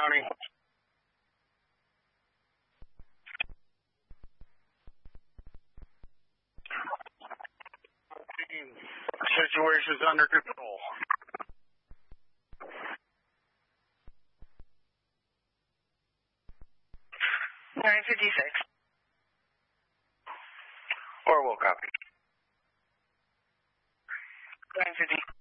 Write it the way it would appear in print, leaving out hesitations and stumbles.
County. Situation's under control. 956. Or will copy. 950.